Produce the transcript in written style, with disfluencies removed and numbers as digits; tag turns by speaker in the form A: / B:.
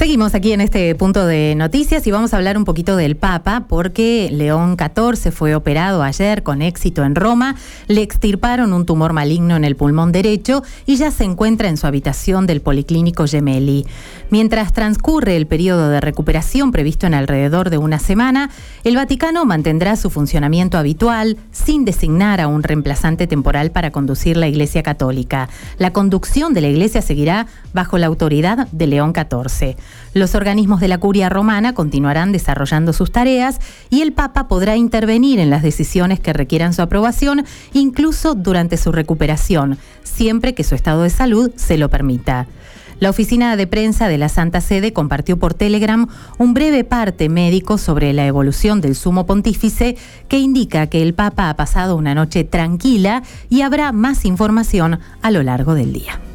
A: Seguimos aquí en este punto de noticias y vamos a hablar un poquito del Papa, porque León XIV fue operado ayer con éxito en Roma, le extirparon un tumor maligno en el pulmón derecho y ya se encuentra en su habitación del Policlínico Gemelli. Mientras transcurre el periodo de recuperación previsto en alrededor de una semana, el Vaticano mantendrá su funcionamiento habitual sin designar a un reemplazante temporal para conducir la Iglesia Católica. La conducción de la Iglesia seguirá bajo la autoridad de León XIV. Los organismos de la Curia Romana continuarán desarrollando sus tareas y el Papa podrá intervenir en las decisiones que requieran su aprobación, incluso durante su recuperación, siempre que su estado de salud se lo permita. La oficina de prensa de la Santa Sede compartió por Telegram un breve parte médico sobre la evolución del Sumo Pontífice que indica que el Papa ha pasado una noche tranquila y habrá más información a lo largo del día.